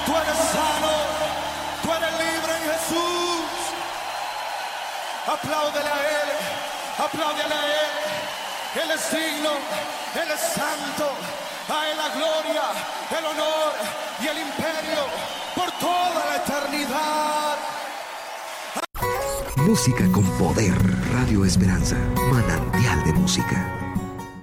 Tú eres sano, tú eres libre en Jesús. Apláudele a Él, apláudele a Él. Él es digno, Él es santo. A Él la gloria, el honor y el imperio por toda la eternidad. Música con poder. Radio Esperanza. Manantial de música.